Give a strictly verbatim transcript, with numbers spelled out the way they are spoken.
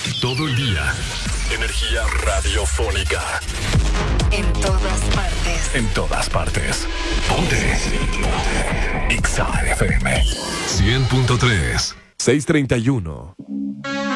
Todo el día. Energía radiofónica. En todas partes. En todas partes. Ponte. Ponte. Exa F M. cien punto tres. seiscientos treinta y uno.